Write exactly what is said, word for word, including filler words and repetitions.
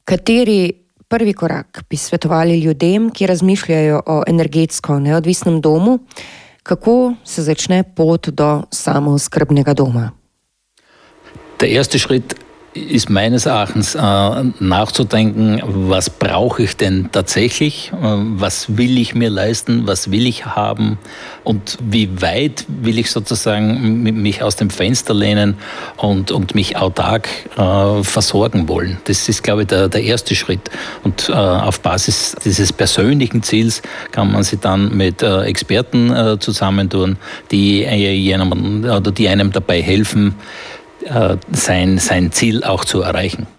Kateri prvi korak bi svetovali ljudem, ki razmišljajo o energetsko neodvisnem domu? Kako se začne pot do samooskrbnega doma? Der erste Schritt ist meines Erachtens äh, nachzudenken, was brauche ich denn tatsächlich, äh, was will ich mir leisten, was will ich haben und wie weit will ich sozusagen mich aus dem Fenster lehnen und, und mich autark äh, versorgen wollen. Das ist, glaube ich, der, der erste Schritt. Und äh, auf Basis dieses persönlichen Ziels kann man sich dann mit äh, Experten äh, zusammentun, die, äh, einem, oder die einem dabei helfen, sein, sein Ziel auch zu erreichen.